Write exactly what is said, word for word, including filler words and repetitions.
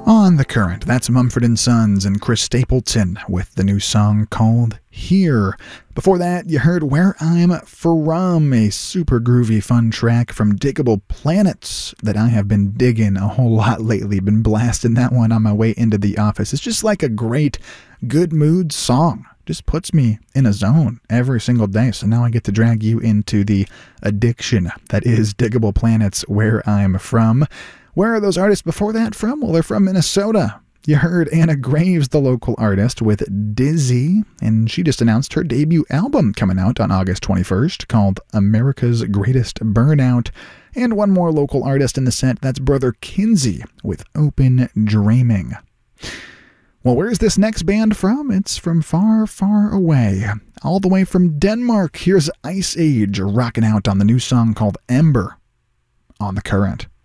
On the Current, that's Mumford and Sons and Chris Stapleton with the new song called Here. Before that, you heard Where I'm From, a super groovy fun track from Diggable Planets that I have been digging a whole lot lately. Been blasting that one on my way into the office. It's just like a great good mood song. Just puts me in a zone every single day. So now I get to drag you into the addiction that is Diggable Planets, Where I'm From. Where are those artists before that from? Well, they're from Minnesota. You heard Anna Graves, the local artist, with Dizzy, and she just announced her debut album coming out on August twenty-first called America's Greatest Burnout. And one more local artist in the set, that's Brother Kinsey with Open Dreaming. Well, where's this next band from? It's from far, far away. All the way from Denmark, here's Ice Age rocking out on the new song called Ember on the Current.